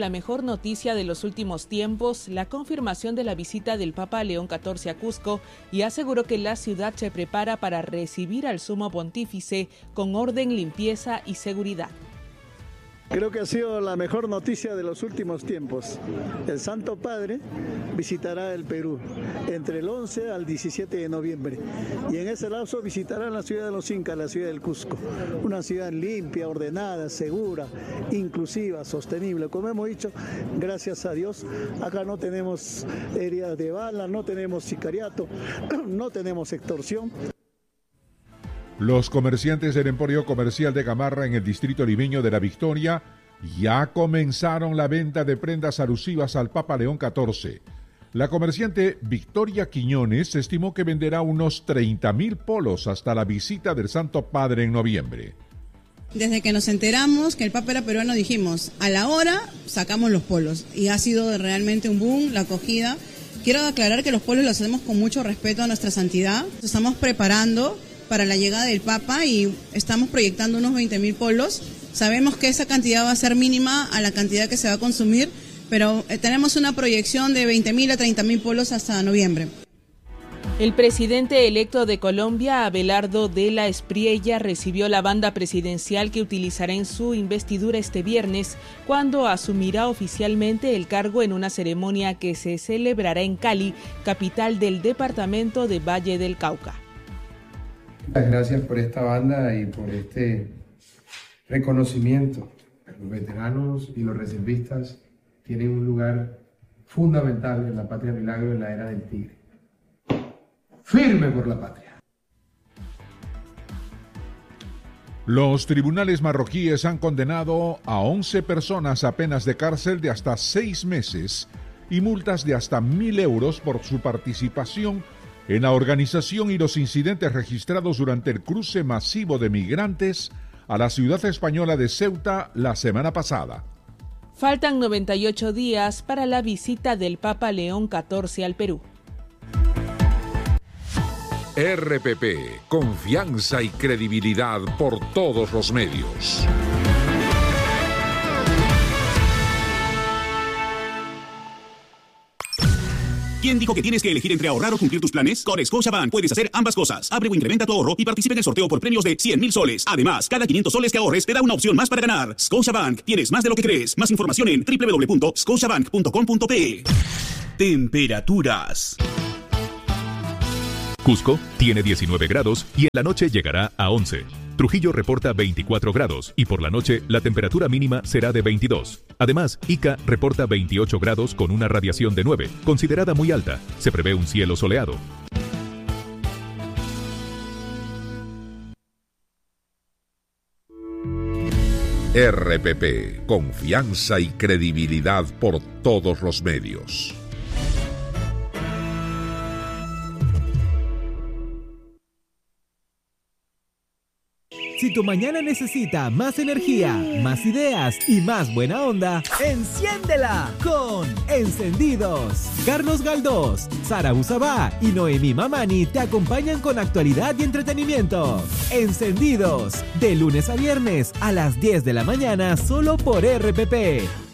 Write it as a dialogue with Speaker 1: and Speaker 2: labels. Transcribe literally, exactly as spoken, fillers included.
Speaker 1: la mejor noticia de los últimos tiempos, la confirmación de la visita del Papa León catorce a Cusco, y aseguró que la ciudad se prepara para recibir al Sumo Pontífice con orden, limpieza y seguridad.
Speaker 2: Creo que ha sido la mejor noticia de los últimos tiempos. El Santo Padre visitará el Perú entre el once al diecisiete de noviembre y en ese lapso visitará la ciudad de los Incas, la ciudad del Cusco. Una ciudad limpia, ordenada, segura, inclusiva, sostenible. Como hemos dicho, gracias a Dios, acá no tenemos heridas de bala, no tenemos sicariato, no tenemos extorsión.
Speaker 3: Los comerciantes del Emporio Comercial de Gamarra en el distrito limeño de La Victoria ya comenzaron la venta de prendas alusivas al Papa León catorce. La comerciante Victoria Quiñones estimó que venderá unos treinta mil polos hasta la visita del Santo Padre en noviembre.
Speaker 4: Desde que nos enteramos que el Papa era peruano dijimos, a la hora sacamos los polos y ha sido realmente un boom la acogida. Quiero aclarar que los polos los hacemos con mucho respeto a nuestra santidad. Nos estamos preparando para la llegada del Papa y estamos proyectando unos veinte mil polos. Sabemos que esa cantidad va a ser mínima a la cantidad que se va a consumir, pero tenemos una proyección de veinte mil a treinta mil polos hasta noviembre.
Speaker 1: El presidente electo de Colombia, Abelardo de la Espriella, recibió la banda presidencial que utilizará en su investidura este viernes, cuando asumirá oficialmente el cargo en una ceremonia que se celebrará en Cali, capital del departamento de Valle del Cauca.
Speaker 5: Muchas gracias por esta banda y por este reconocimiento. Los veteranos y los reservistas tienen un lugar fundamental en la Patria Milagro en la era del Tigre. Firme por la patria.
Speaker 3: Los tribunales marroquíes han condenado a once personas a penas de cárcel de hasta seis meses y multas de hasta mil euros por su participación en la organización y los incidentes registrados durante el cruce masivo de migrantes a la ciudad española de Ceuta la semana pasada.
Speaker 1: Faltan noventa y ocho días para la visita del Papa León catorce al Perú.
Speaker 6: R P P, confianza y credibilidad por todos los medios.
Speaker 7: ¿Quién dijo que tienes que elegir entre ahorrar o cumplir tus planes? Con Scotiabank puedes hacer ambas cosas. Abre o incrementa tu ahorro y participa en el sorteo por premios de cien mil soles. Además, cada quinientos soles que ahorres te da una opción más para ganar. Scotiabank, tienes más de lo que crees. Más información en doble u doble u doble u punto scotiabank punto com punto pe. Temperaturas.
Speaker 8: Cusco tiene diecinueve grados y en la noche llegará a once. Trujillo reporta veinticuatro grados y por la noche la temperatura mínima será de veintidós. Además, Ica reporta veintiocho grados con una radiación de nueve, considerada muy alta. Se prevé un cielo soleado.
Speaker 6: R P P, confianza y credibilidad por todos los medios.
Speaker 9: Si tu mañana necesita más energía, más ideas y más buena onda, ¡enciéndela con Encendidos! Carlos Galdós, Sara Busabá y Noemí Mamani te acompañan con actualidad y entretenimiento. Encendidos, de lunes a viernes a las diez de la mañana solo por R P P.